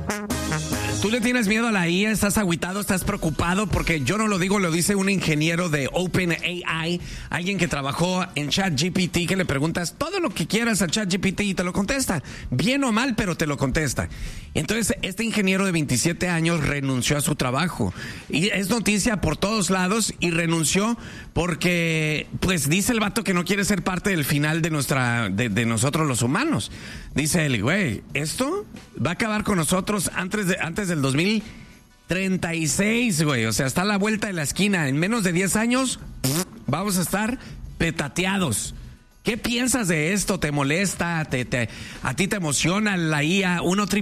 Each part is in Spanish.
¿Tú le tienes miedo a la IA? ¿Estás agüitado? ¿Estás preocupado? Porque yo no lo digo, lo dice un ingeniero de OpenAI, alguien que trabajó en ChatGPT, que le preguntas todo lo que quieras a ChatGPT y te lo contesta. Bien o mal, pero te lo contesta. Entonces, este ingeniero de 27 años renunció a su trabajo. Y es noticia por todos lados y renunció porque, pues, dice el vato que no quiere ser parte del final de de nosotros los humanos. Dice él, güey, esto va a acabar con nosotros antes del 2036, güey. O sea, está a la vuelta de la esquina. En menos de 10 años vamos a estar petateados. ¿Qué piensas de esto? ¿Te molesta? ¿A ti te emociona la IA?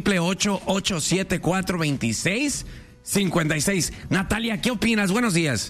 1-888-874-2656. Natalia, ¿qué opinas? Buenos días.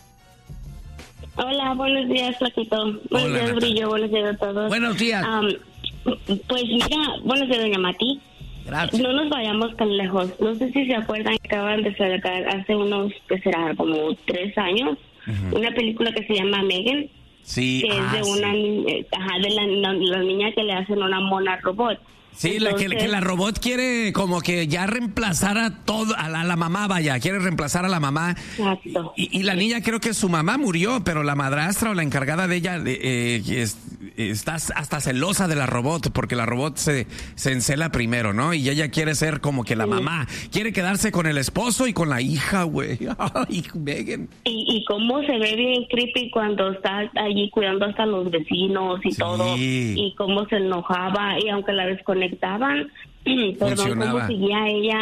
Hola, buenos días, Flaquito. Buenos días, Brillo. Buenos días a todos. Buenos días. Pues mira, buenos días, doña Mati. Gracias. No nos vayamos tan lejos. No sé si se acuerdan que acaban de sacar hace unos, ¿qué será? Como 3 años, una película que se llama Megan. Sí. Que es de una la niña que le hacen una mona robot. Sí, entonces, que la robot quiere como que ya reemplazar a todo, a la mamá, vaya, quiere reemplazar a la mamá. Exacto. Y la niña, creo que su mamá murió, pero la madrastra o la encargada de ella está hasta celosa de la robot, porque la robot se encela primero, ¿no? Y ella quiere ser como que la mamá, quiere quedarse con el esposo y con la hija, güey. Ay, Megan. Y cómo se ve bien creepy cuando está allí cuidando hasta los vecinos y todo, y cómo se enojaba, y aunque la desconectaban, cómo seguía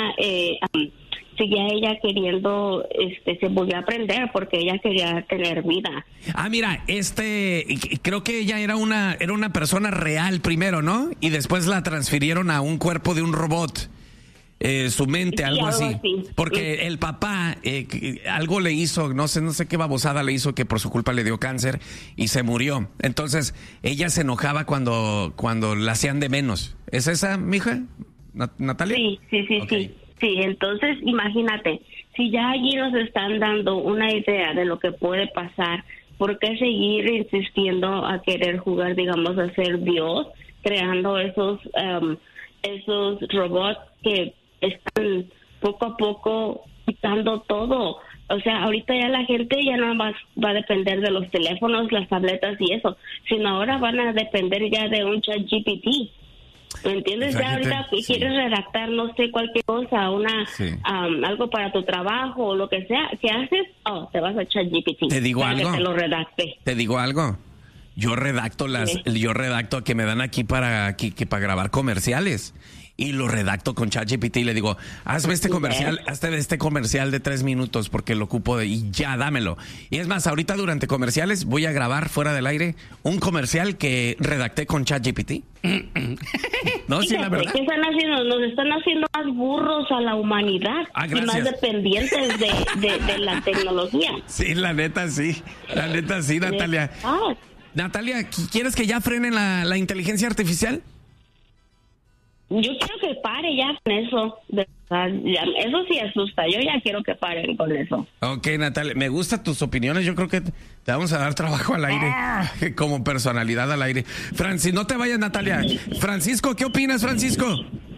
ella queriendo, se volvió a aprender porque ella quería tener vida. Ah, mira, creo que ella era una persona real primero, ¿no? Y después la transfirieron a un cuerpo de un robot. Su mente, algo así. Porque el papá algo le hizo, no sé qué babosada le hizo, que por su culpa le dio cáncer y se murió. Entonces ella se enojaba cuando la hacían de menos. ¿Es esa, mija? ¿Natalia? Sí. Okay. Sí, entonces imagínate, si ya allí nos están dando una idea de lo que puede pasar, ¿por qué seguir insistiendo a querer jugar, digamos, a ser Dios, creando esos robots que están poco a poco quitando todo? O sea, ahorita ya la gente ya no va a depender de los teléfonos, las tabletas y eso, sino ahora van a depender ya de un ChatGPT. ¿Me entiendes? Ya ahorita quieres redactar, no sé, cualquier cosa, algo para tu trabajo o lo que sea, ¿qué haces? Te vas a ChatGPT. ¿Te digo algo? Que te lo redacte. ¿Te digo algo? Yo redacto que me dan aquí para grabar comerciales. Y lo redacto con ChatGPT y le digo, hazme este comercial de 3 minutos porque lo ocupo y ya, dámelo. Y es más, ahorita durante comerciales voy a grabar fuera del aire un comercial que redacté con ChatGPT. No, sí, la verdad. ¿Qué están haciendo? Nos están haciendo más burros a la humanidad y más dependientes de la tecnología. Sí, la neta sí, Natalia. Natalia, ¿quieres que ya frenen la inteligencia artificial? Yo quiero que pare ya con eso. Eso sí asusta. Yo ya quiero que paren con eso. Ok, Natalia, me gustan tus opiniones. Yo creo que te vamos a dar trabajo al aire, como personalidad al aire. Francis, no te vayas, Natalia. Francisco, ¿qué opinas, Francisco?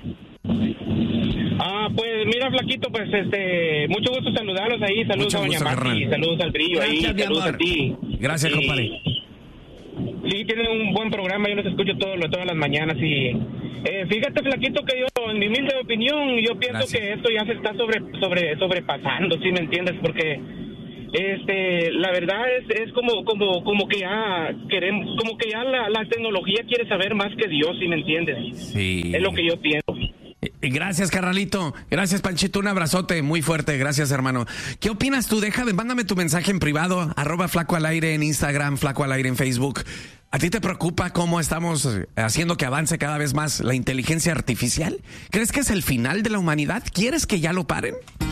Pues mira, Flaquito, pues mucho gusto saludarlos ahí. Saludos a doña Mati, saludos al Brillo. Gracias, ahí, saludos a ti. Gracias, compadre. Sí, tienen un buen programa, yo los escucho todas las mañanas y fíjate, Flaquito, que yo, en mi humilde opinión, yo pienso que esto ya se está sobrepasando, ¿sí me entiendes? Porque la verdad es como que ya queremos, como que ya la tecnología quiere saber más que Dios, ¿sí me entiendes? Sí. Es lo que yo pienso. Gracias, carnalito. Gracias, Panchito. Un abrazote muy fuerte. Gracias, hermano. ¿Qué opinas tú? Mándame tu mensaje en privado. @FlacoAlAire en Instagram, FlacoAlAire en Facebook. ¿A ti te preocupa cómo estamos haciendo que avance cada vez más la inteligencia artificial? ¿Crees que es el final de la humanidad? ¿Quieres que ya lo paren?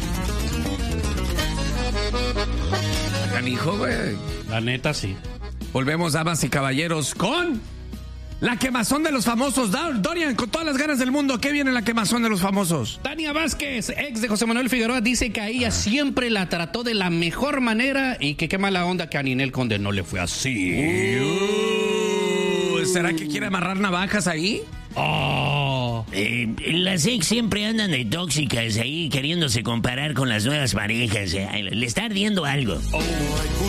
Canijo, güey. La neta, sí. Volvemos, damas y caballeros, con la quemazón de los famosos. Dorian, con todas las ganas del mundo, ¿qué viene la quemazón de los famosos? Tania Vázquez, ex de José Manuel Figueroa, dice que a ella siempre la trató de la mejor manera y que qué mala onda que a Ninel Conde no le fue así. ¿Será que quiere amarrar navajas ahí? Oh. Las ex siempre andan de tóxicas ahí, queriéndose comparar con las nuevas parejas. Le está ardiendo algo.